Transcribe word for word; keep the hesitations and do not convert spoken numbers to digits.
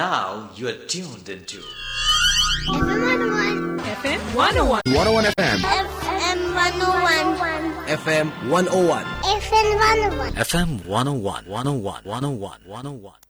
now you are tuned into F M one oh one. F M one oh one. one oh one F M. F M one oh one. F M one oh one. F M one oh one. F M one oh one, one oh one, one oh one, one oh one.